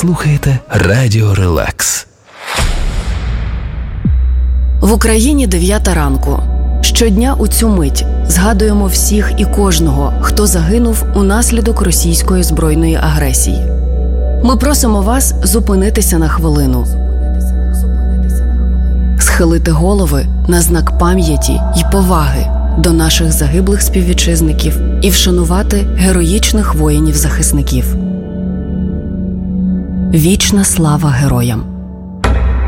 слухаєте Радіо Релакс. В Україні 9 ранку. Щодня у цю мить згадуємо всіх і кожного, хто загинув унаслідок російської збройної агресії. Ми просимо вас зупинитися на хвилину, схилити голови на знак пам'яті й поваги до наших загиблих співвітчизників і вшанувати героїчних воїнів-захисників. Вічна слава героям!